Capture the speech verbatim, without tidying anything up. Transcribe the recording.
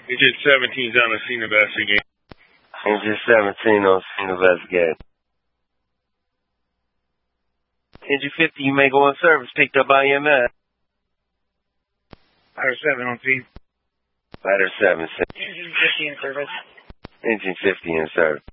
Engine seventeen's on the scene investigate. Engine seventeen on scene investigate. Engine fifty, you may go on service, picked up by E M S. Ladder seven on scene. Ladder seven. Engine fifty in service. Engine fifty in service.